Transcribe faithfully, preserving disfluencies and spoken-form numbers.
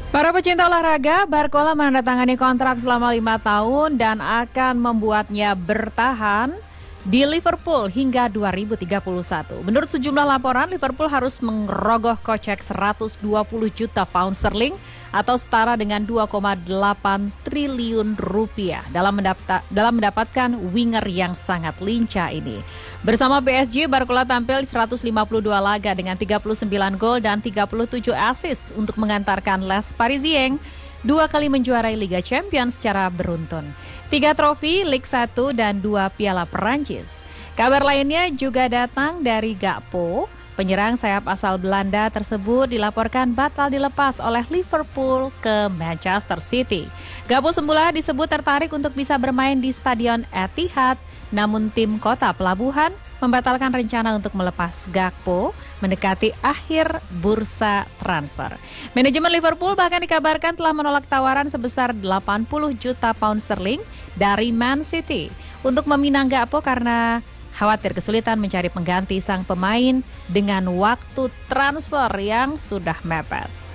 Para pecinta olahraga, Barcola menandatangani kontrak selama lima tahun dan akan membuatnya bertahan di Liverpool hingga dua ribu tiga puluh satu. Menurut sejumlah laporan, Liverpool harus mengerogoh kocek seratus dua puluh juta pound sterling atau setara dengan dua koma delapan triliun rupiah dalam, mendapta, dalam mendapatkan winger yang sangat lincah ini. Bersama P S G, Barcola tampil di seratus lima puluh dua laga dengan tiga puluh sembilan gol dan tiga puluh tujuh assist untuk mengantarkan Les Parisiens dua kali menjuarai Liga Champions secara beruntun. Tiga trofi, Ligue satu dan dua piala Perancis. Kabar lainnya juga datang dari Gakpo. Penyerang sayap asal Belanda tersebut dilaporkan batal dilepas oleh Liverpool ke Manchester City. Gakpo semula disebut tertarik untuk bisa bermain di Stadion Etihad, namun tim kota pelabuhan membatalkan rencana untuk melepas Gakpo mendekati akhir bursa transfer. Manajemen Liverpool bahkan dikabarkan telah menolak tawaran sebesar delapan puluh juta pound sterling dari Man City untuk meminang Gakpo karena khawatir kesulitan mencari pengganti sang pemain dengan waktu transfer yang sudah mepet.